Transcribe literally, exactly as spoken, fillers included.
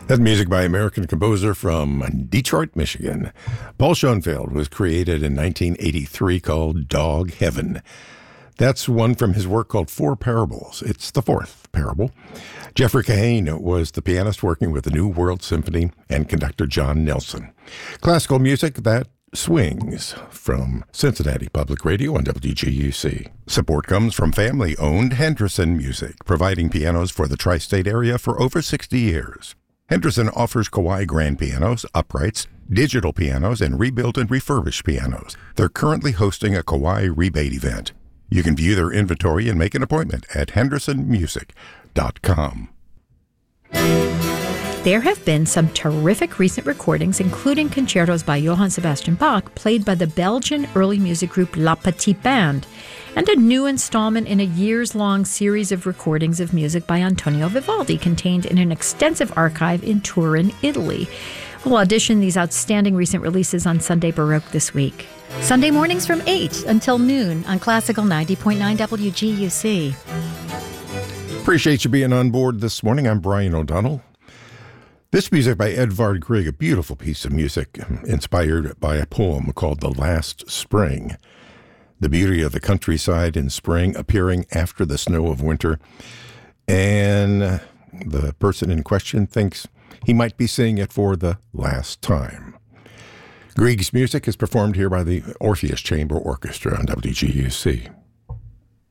That music by American composer from Detroit, Michigan. Paul Schoenfeld was created in nineteen eighty-three called Dog Heaven. That's one from his work called Four Parables. It's the fourth parable. Jeffrey Kahane was the pianist working with the New World Symphony and conductor John Nelson. Classical music that swings from Cincinnati Public Radio and W G U C. Support comes from family-owned Henderson Music, providing pianos for the tri-state area for over sixty years. Henderson offers Kawai grand pianos, uprights, digital pianos, and rebuilt and refurbished pianos. They're currently hosting a Kawai rebate event. You can view their inventory and make an appointment at henderson music dot com. There have been some terrific recent recordings, including concertos by Johann Sebastian Bach, played by the Belgian early music group La Petite Band, and a new installment in a years-long series of recordings of music by Antonio Vivaldi, contained in an extensive archive in Turin, Italy. We'll audition these outstanding recent releases on Sunday Baroque this week. Sunday mornings from eight until noon on Classical ninety point nine W G U C. Appreciate you being on board this morning. I'm Brian O'Donnell. This music by Edvard Grieg, a beautiful piece of music inspired by a poem called The Last Spring. The beauty of the countryside in spring appearing after the snow of winter. And the person in question thinks he might be singing it for the last time. Grieg's music is performed here by the Orpheus Chamber Orchestra on W G U C.